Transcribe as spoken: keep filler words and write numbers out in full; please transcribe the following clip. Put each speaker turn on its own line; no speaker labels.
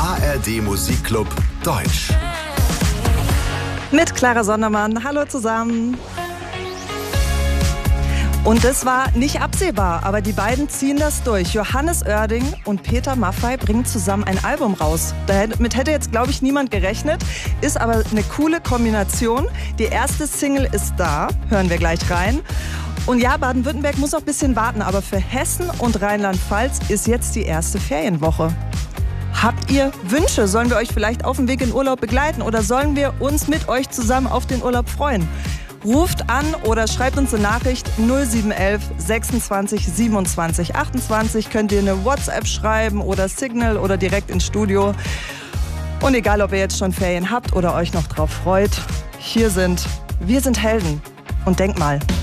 A R D Musikclub Deutsch.
Mit Clara Sondermann. Hallo zusammen. Und es war nicht absehbar, aber die beiden ziehen das durch. Johannes Oerding und Peter Maffay bringen zusammen ein Album raus. Damit hätte jetzt, glaube ich, niemand gerechnet. Ist aber eine coole Kombination. Die erste Single ist da. Hören wir gleich rein. Und ja, Baden-Württemberg muss noch ein bisschen warten, aber für Hessen und Rheinland-Pfalz ist jetzt die erste Ferienwoche. Habt ihr Wünsche? Sollen wir euch vielleicht auf dem Weg in Urlaub begleiten oder sollen wir uns mit euch zusammen auf den Urlaub freuen? Ruft an oder schreibt uns eine Nachricht null sieben elf sechsundzwanzig siebenundzwanzig achtundzwanzig. Könnt ihr eine WhatsApp schreiben oder Signal oder direkt ins Studio. Und egal, ob ihr jetzt schon Ferien habt oder euch noch drauf freut, hier sind Wir sind Helden und Denkmal.